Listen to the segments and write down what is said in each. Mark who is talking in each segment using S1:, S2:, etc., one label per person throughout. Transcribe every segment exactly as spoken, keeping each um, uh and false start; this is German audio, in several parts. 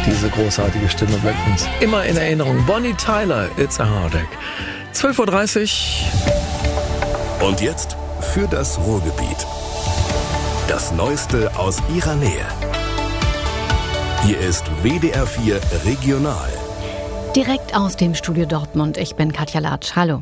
S1: Diese großartige Stimme bleibt uns immer in Erinnerung. Bonnie Tyler, It's a Heartache. zwölf Uhr dreißig.
S2: Und jetzt für das Ruhrgebiet. Das Neueste aus ihrer Nähe. Hier ist W D R vier Regional.
S3: Direkt aus dem Studio Dortmund. Ich bin Katja Latsch. Hallo.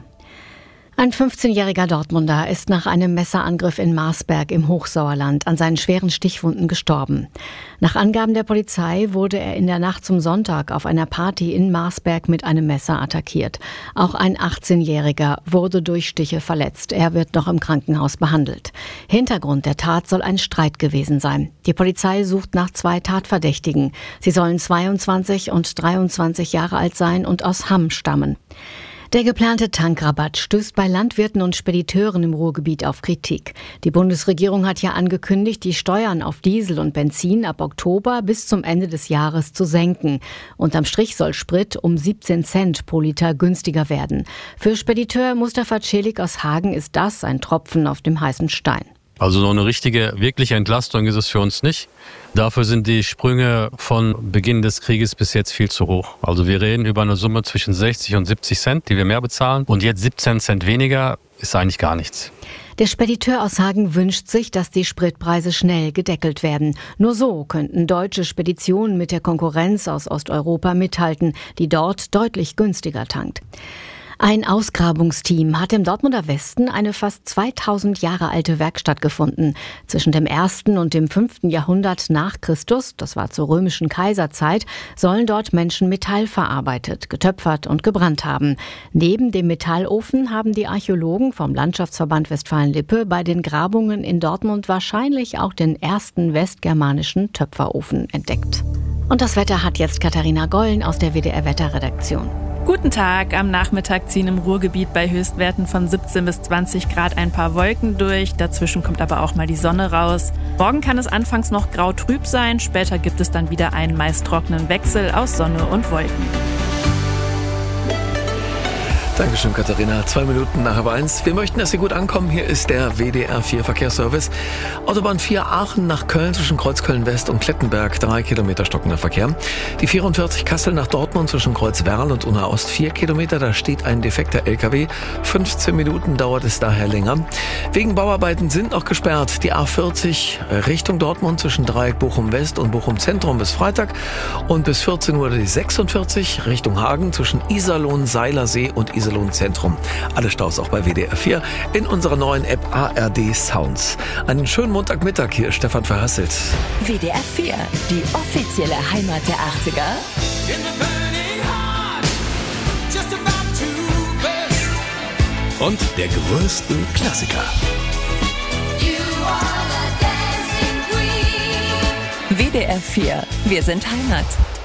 S3: Ein fünfzehnjähriger Dortmunder ist nach einem Messerangriff in Marsberg im Hochsauerland an seinen schweren Stichwunden gestorben. Nach Angaben der Polizei wurde er in der Nacht zum Sonntag auf einer Party in Marsberg mit einem Messer attackiert. Auch ein achtzehnjähriger wurde durch Stiche verletzt. Er wird noch im Krankenhaus behandelt. Hintergrund der Tat soll ein Streit gewesen sein. Die Polizei sucht nach zwei Tatverdächtigen. Sie sollen zweiundzwanzig und dreiundzwanzig Jahre alt sein und aus Hamm stammen. Der geplante Tankrabatt stößt bei Landwirten und Spediteuren im Ruhrgebiet auf Kritik. Die Bundesregierung hat ja angekündigt, die Steuern auf Diesel und Benzin ab Oktober bis zum Ende des Jahres zu senken. Unterm Strich soll Sprit um siebzehn Cent pro Liter günstiger werden. Für Spediteur Mustafa Celik aus Hagen ist das ein Tropfen auf dem heißen Stein.
S4: Also so eine richtige, wirkliche Entlastung ist es für uns nicht. Dafür sind die Sprünge von Beginn des Krieges bis jetzt viel zu hoch. Also wir reden über eine Summe zwischen sechzig und siebzig Cent, die wir mehr bezahlen. Und jetzt siebzehn Cent weniger ist eigentlich gar nichts.
S3: Der Spediteur aus Hagen wünscht sich, dass die Spritpreise schnell gedeckelt werden. Nur so könnten deutsche Speditionen mit der Konkurrenz aus Osteuropa mithalten, die dort deutlich günstiger tankt. Ein Ausgrabungsteam hat im Dortmunder Westen eine fast zweitausend Jahre alte Werkstatt gefunden. Zwischen dem ersten und dem fünften Jahrhundert nach Christus, das war zur römischen Kaiserzeit, sollen dort Menschen Metall verarbeitet, getöpfert und gebrannt haben. Neben dem Metallofen haben die Archäologen vom Landschaftsverband Westfalen-Lippe bei den Grabungen in Dortmund wahrscheinlich auch den ersten westgermanischen Töpferofen entdeckt. Und das Wetter hat jetzt Katharina Gollen aus der W D R-Wetterredaktion.
S5: Guten Tag. Am Nachmittag ziehen im Ruhrgebiet bei Höchstwerten von siebzehn bis zwanzig Grad ein paar Wolken durch. Dazwischen kommt aber auch mal die Sonne raus. Morgen kann es anfangs noch grau-trüb sein. Später gibt es dann wieder einen meist trockenen Wechsel aus Sonne und Wolken.
S1: Dankeschön, Katharina. Zwei Minuten nach halb eins. Wir möchten, dass Sie gut ankommen. Hier ist der W D R vier Verkehrsservice. Autobahn vier Aachen nach Köln zwischen Kreuzköln West und Klettenberg. Drei Kilometer stockender Verkehr. Die vierundvierzig Kassel nach Dortmund zwischen Kreuzwerl und Unna Ost. Vier Kilometer. Da steht ein defekter L K W. fünfzehn Minuten dauert es daher länger. Wegen Bauarbeiten sind noch gesperrt. Die A vierzig Richtung Dortmund zwischen Dreieck Bochum West und Bochum Zentrum bis Freitag. Und bis vierzehn Uhr die sechsundvierzig Richtung Hagen zwischen Iserlohn, Seilersee und Iserlohn Zentrum. Alle Staus auch bei W D R vier in unserer neuen App A R D Sounds. Einen schönen Montagmittag, hier ist Stefan Verhasselt.
S6: W D R vier, die offizielle Heimat der achtziger.
S2: Und der größten Klassiker.
S6: W D R vier, wir sind Heimat.